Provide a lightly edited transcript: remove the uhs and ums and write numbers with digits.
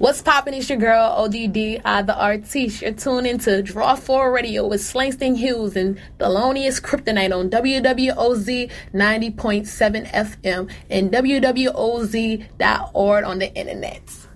What's poppin'? It's your girl, ODD, the artiste. You're tuned into Draw 4 Radio with Slangston Hughes and Thelonious Kryptonite on WWOZ 90.7 FM and WWOZ.org on the internet.